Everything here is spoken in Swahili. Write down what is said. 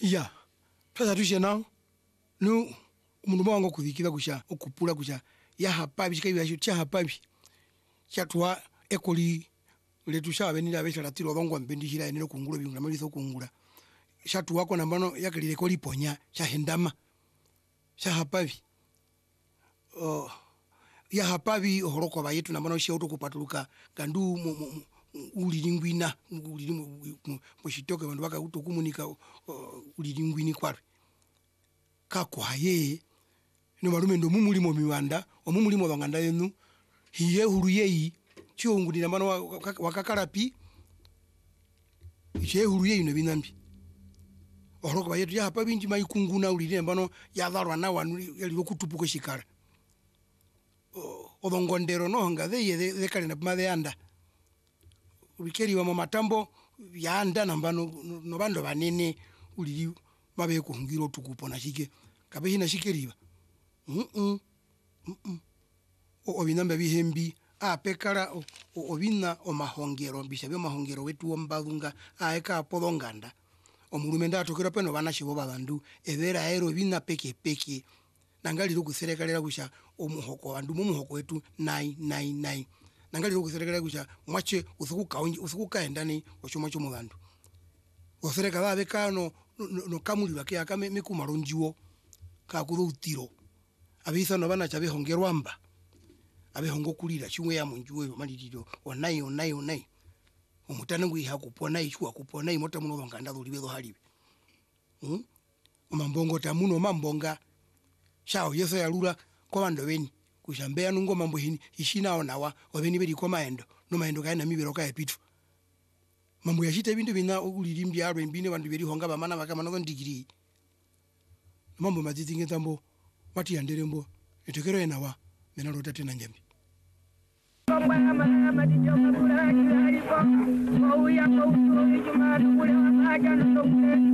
Ya. Pesa tushena nu umundu wango kuthikira kusha okupula kusha ya hapabi shikaiwa cha hapabi chatwa ekoli letu shabe nila besha latiro dongo mbendishira enero kungula bingula malizo kungula shatu wako nambano yakali ekoli ponya shahendama shahapabi ya hapabi horoko bayetu nambano shauto kupatuluka gandu ulilingwina mushitoke bandu baka utokumunika ulilingwini kwari kakwaye no malume ndo mumulimo miwanda omumulimo banganda yenu hiye huruyeyi chiongulira mano wakakalapi che huruyeyi no binambi oroko bayetu ya hapa binji maikunguna ulire mbano yadharwa na wanu yaliwo kutupuko shikara odongondero no hanga de kale na made anda ubikeri wa matambo ya anda nambano no bando banene uliri mabe kuhungiro tukupona shike kabe hina shikeriba obinamba bihembi pekala obina omahongero bishabe mahongero wetu ombadunga eka apodonganda omulume ndatokera peno banashibo babandu ebera aero bina peke nangali rukuserekalera kusha omuhoko bandu mumuhoko wetu 999 nangali rukuserekalera kusha mwache usukukaenda ni ochomo chomo bandu osereka babe kano no kamuli bake akame mikumaronjiwo kakuru utiro abisa no bana chabe hongerwamba abe hongo kulira chimwe ya munjuwe malidiro onai omutana ngwi hakupona ichwa kupona imota muno banganda ulibezo halibe omambongo tamuno mambonga shao yeso yalula kwa bando beni kushambea nungo mambo hini ishina onawa obeni beri kwa maendo no maendo kaina mibero ka epitu mambo yashite bintu bina ulirimbi arwe mbine bandu beri honga bamana bakama no digiri mambo mazizinge tambo mati yanderembo etekero enawa mena rota tena njambi